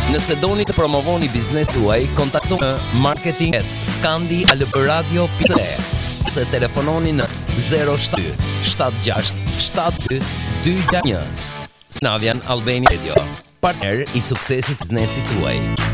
Nëse doni të promovoni biznes tuaj, kontaktoni në marketing@scandialbradio.al ose telefononi në 07 76 72 261. Skandinavian Albania Radio, partner i suksesit biznesit tuaj.